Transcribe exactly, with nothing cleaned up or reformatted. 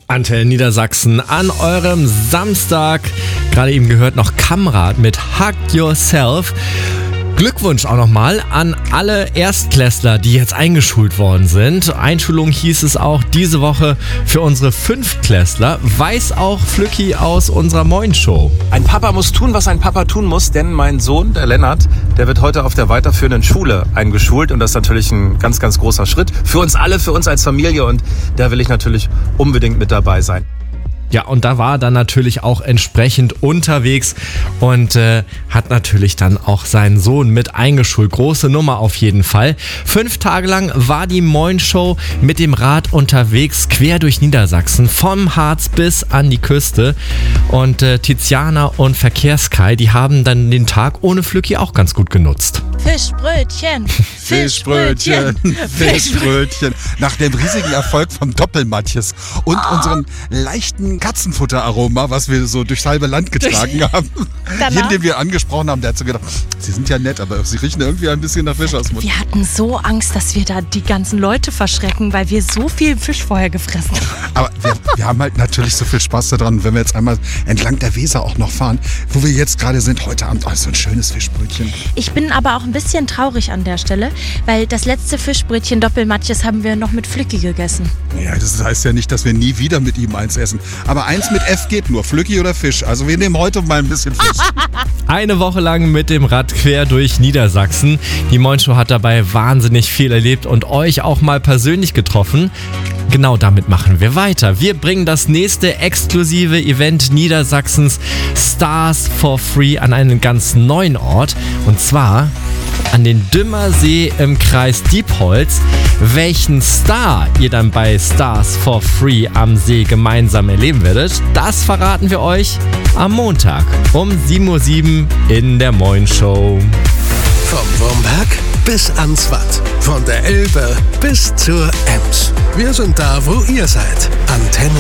Antenne Niedersachsen an eurem Samstag. Gerade eben gehört noch Kamrat mit Hug Yourself. Glückwunsch auch nochmal an alle Erstklässler, die jetzt eingeschult worden sind. Einschulung hieß es auch diese Woche für unsere Fünftklässler. Weiß auch Flücki aus unserer Moin-Show. Ein Papa muss tun, was ein Papa tun muss, denn mein Sohn, der Lennart, der wird heute auf der weiterführenden Schule eingeschult und das ist natürlich ein ganz, ganz großer Schritt für uns alle, für uns als Familie und da will ich natürlich unbedingt mit dabei sein. Ja, und da war er dann natürlich auch entsprechend unterwegs und äh, hat natürlich dann auch seinen Sohn mit eingeschult. Große Nummer auf jeden Fall. Fünf Tage lang war die Moin-Show mit dem Rad unterwegs, quer durch Niedersachsen, vom Harz bis an die Küste. Und äh, Tiziana und Verkehrskai, die haben dann den Tag ohne Flücki auch ganz gut genutzt. Fischbrötchen, Fischbrötchen, Fischbrötchen. Nach dem riesigen Erfolg vom Doppelmatjes und oh. unserem leichten Katzenfutteraroma, was wir so durchs halbe Land getragen Durch haben. Jeden, den wir angesprochen haben, der hat so gedacht, sie sind ja nett, aber sie riechen irgendwie ein bisschen nach Fisch aus dem Mund. Wir hatten so Angst, dass wir da die ganzen Leute verschrecken, weil wir so viel Fisch vorher gefressen haben. Aber wir, wir haben halt natürlich so viel Spaß daran, wenn wir jetzt einmal entlang der Weser auch noch fahren, wo wir jetzt gerade sind, heute Abend, oh, so ein schönes Fischbrötchen. Ich bin aber auch ein bisschen traurig an der Stelle, weil das letzte Fischbrötchen Doppelmatjes haben wir noch mit Flücki gegessen. Ja, das heißt ja nicht, dass wir nie wieder mit ihm eins essen. Aber eins mit F geht nur, Flücki oder Fisch. Also wir nehmen heute mal ein bisschen Fisch. Eine Woche lang mit dem Rad quer durch Niedersachsen. Die Moin-Show hat dabei wahnsinnig viel erlebt und euch auch mal persönlich getroffen. Genau damit machen wir weiter. Wir bringen das nächste exklusive Event Niedersachsens, Stars for Free, an einen ganz neuen Ort. Und zwar an den Dümmersee im Kreis Diepholz. Welchen Star ihr dann bei Stars for Free am See gemeinsam erleben werdet, das verraten wir euch am Montag um sieben Uhr sieben in der Moin-Show. Vom Wurmberg bis ans Watt, von der Elbe bis zur Ems. Wir sind da, wo ihr seid. Antenne